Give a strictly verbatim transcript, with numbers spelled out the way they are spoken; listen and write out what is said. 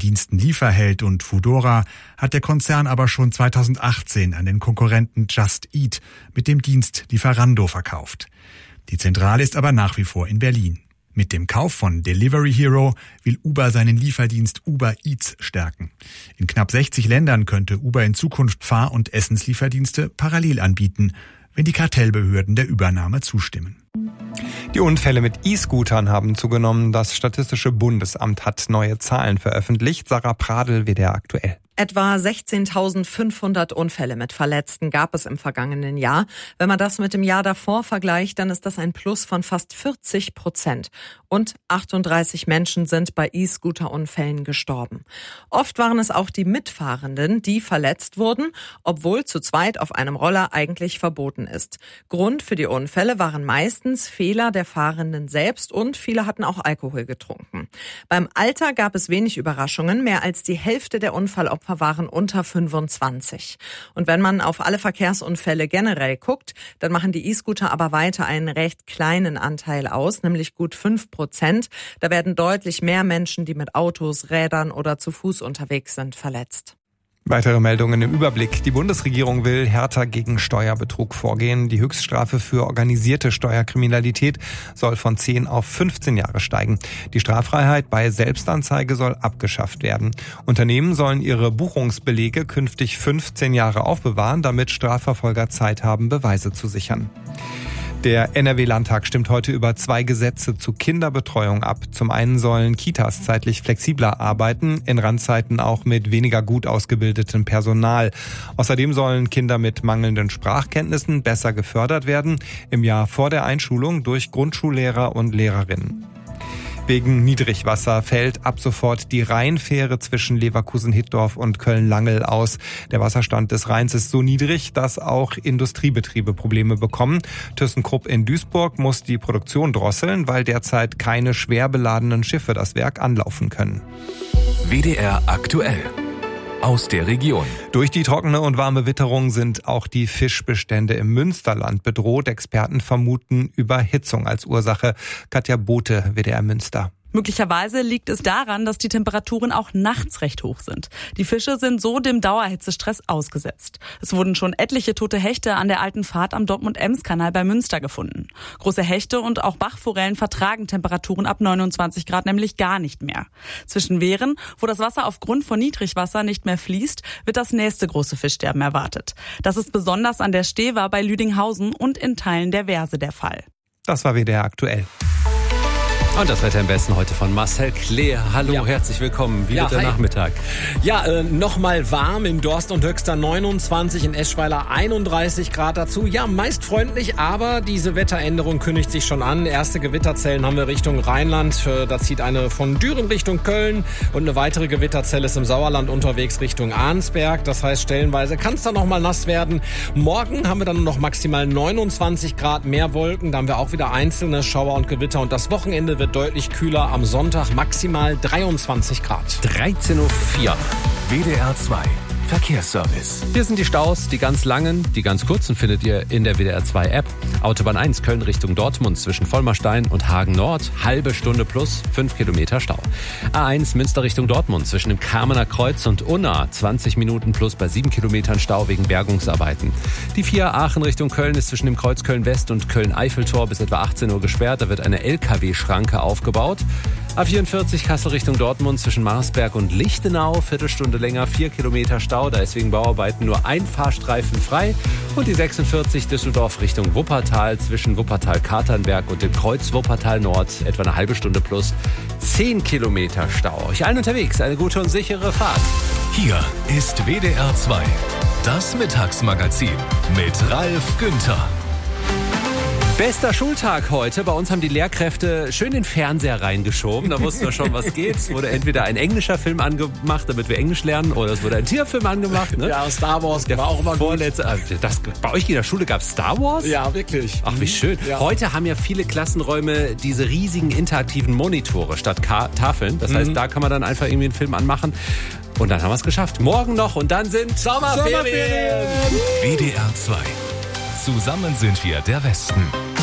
Diensten Lieferheld und Foodora hat der Konzern aber schon zweitausendachtzehn an den Konkurrenten Just Eat mit dem Dienst Lieferando verkauft. Die Zentrale ist aber nach wie vor in Berlin. Mit dem Kauf von Delivery Hero will Uber seinen Lieferdienst Uber Eats stärken. In knapp sechzig Ländern könnte Uber in Zukunft Fahr- und Essenslieferdienste parallel anbieten, wenn die Kartellbehörden der Übernahme zustimmen. Die Unfälle mit E-Scootern haben zugenommen. Das Statistische Bundesamt hat neue Zahlen veröffentlicht. Sarah Pradl, W D R aktuell. Etwa sechzehntausendfünfhundert Unfälle mit Verletzten gab es im vergangenen Jahr. Wenn man das mit dem Jahr davor vergleicht, dann ist das ein Plus von fast vierzig Prozent. Und achtunddreißig Menschen sind bei E-Scooter-Unfällen gestorben. Oft waren es auch die Mitfahrenden, die verletzt wurden, obwohl zu zweit auf einem Roller eigentlich verboten ist. Grund für die Unfälle waren meistens Fehler der Fahrenden selbst und viele hatten auch Alkohol getrunken. Beim Alter gab es wenig Überraschungen. Mehr als die Hälfte der Unfallopfer waren unter fünfundzwanzig. Und wenn man auf alle Verkehrsunfälle generell guckt, dann machen die E-Scooter aber weiter einen recht kleinen Anteil aus, nämlich gut fünf Prozent. Da werden deutlich mehr Menschen, die mit Autos, Rädern oder zu Fuß unterwegs sind, verletzt. Weitere Meldungen im Überblick. Die Bundesregierung will härter gegen Steuerbetrug vorgehen. Die Höchststrafe für organisierte Steuerkriminalität soll von zehn auf fünfzehn Jahre steigen. Die Straffreiheit bei Selbstanzeige soll abgeschafft werden. Unternehmen sollen ihre Buchungsbelege künftig fünfzehn Jahre aufbewahren, damit Strafverfolger Zeit haben, Beweise zu sichern. Der N R W-Landtag stimmt heute über zwei Gesetze zu Kinderbetreuung ab. Zum einen sollen Kitas zeitlich flexibler arbeiten, in Randzeiten auch mit weniger gut ausgebildetem Personal. Außerdem sollen Kinder mit mangelnden Sprachkenntnissen besser gefördert werden, im Jahr vor der Einschulung durch Grundschullehrer und Lehrerinnen. Wegen Niedrigwasser fällt ab sofort die Rheinfähre zwischen Leverkusen-Hittorf und Köln-Langel aus. Der Wasserstand des Rheins ist so niedrig, dass auch Industriebetriebe Probleme bekommen. ThyssenKrupp in Duisburg muss die Produktion drosseln, weil derzeit keine schwer beladenen Schiffe das Werk anlaufen können. W D R aktuell. Aus der Region. Durch die trockene und warme Witterung sind auch die Fischbestände im Münsterland bedroht. Experten vermuten Überhitzung als Ursache. Katja Bote, W D R Münster. Möglicherweise liegt es daran, dass die Temperaturen auch nachts recht hoch sind. Die Fische sind so dem Dauerhitzestress ausgesetzt. Es wurden schon etliche tote Hechte an der alten Fahrt am Dortmund-Ems-Kanal bei Münster gefunden. Große Hechte und auch Bachforellen vertragen Temperaturen ab neunundzwanzig Grad nämlich gar nicht mehr. Zwischen Wehren, wo das Wasser aufgrund von Niedrigwasser nicht mehr fließt, wird das nächste große Fischsterben erwartet. Das ist besonders an der Stewa bei Lüdinghausen und in Teilen der Verse der Fall. Das war W D R aktuell. Und das Wetter im Westen heute von Marcel Kleer. Hallo, ja. Herzlich willkommen. Wie ja, wird der hi. Nachmittag? Ja, äh, nochmal warm in Dorst und Höxter neunundzwanzig, in Eschweiler einunddreißig Grad dazu. Ja, meist freundlich, aber diese Wetteränderung kündigt sich schon an. Erste Gewitterzellen haben wir Richtung Rheinland. Äh, da zieht eine von Düren Richtung Köln und eine weitere Gewitterzelle ist im Sauerland unterwegs Richtung Arnsberg. Das heißt, stellenweise kann es dann noch mal nass werden. Morgen haben wir dann noch maximal neunundzwanzig Grad, mehr Wolken. Da haben wir auch wieder einzelne Schauer und Gewitter. Und das Wochenende wird deutlich kühler, am Sonntag maximal dreiundzwanzig Grad. dreizehn Uhr vier. W D R zwei Verkehrsservice. Hier sind die Staus, die ganz langen, die ganz kurzen findet ihr in der W D R zwei App. Autobahn eins Köln Richtung Dortmund zwischen Vollmerstein und Hagen Nord, halbe Stunde plus fünf Kilometer Stau. A eins Münster Richtung Dortmund zwischen dem Kamener Kreuz und Unna, zwanzig Minuten plus bei sieben Kilometern Stau wegen Bergungsarbeiten. Die vier Aachen Richtung Köln ist zwischen dem Kreuz Köln West und Köln-Eiffeltor bis etwa achtzehn Uhr gesperrt. Da wird eine L K W-Schranke aufgebaut. A vierundvierzig Kassel Richtung Dortmund zwischen Marsberg und Lichtenau, Viertelstunde länger, vier Kilometer Stau. Da ist wegen Bauarbeiten nur ein Fahrstreifen frei. Und die sechsundvierzig Düsseldorf Richtung Wuppertal zwischen Wuppertal-Katernberg und dem Kreuz Wuppertal Nord etwa eine halbe Stunde plus zehn Kilometer Stau. Euch allen unterwegs eine gute und sichere Fahrt. Hier ist W D R zwei, das Mittagsmagazin mit Ralf Günther. Bester Schultag heute. Bei uns haben die Lehrkräfte schön den Fernseher reingeschoben. Da wussten wir schon, was geht. Es wurde entweder ein englischer Film angemacht, damit wir Englisch lernen, oder es wurde ein Tierfilm angemacht. Ne? Ja, Star Wars Der war auch immer vorletzte, gut. Das, bei euch in der Schule gab es Star Wars? Ja, wirklich. Ach, wie schön. Ja. Heute haben ja viele Klassenräume diese riesigen interaktiven Monitore statt Ka- Tafeln. Das heißt, mhm. da kann man dann einfach irgendwie einen Film anmachen. Und dann haben wir es geschafft. Morgen noch und dann sind Sommerferien. Sommerferien. W D R zwei. Zusammen sind wir der Westen.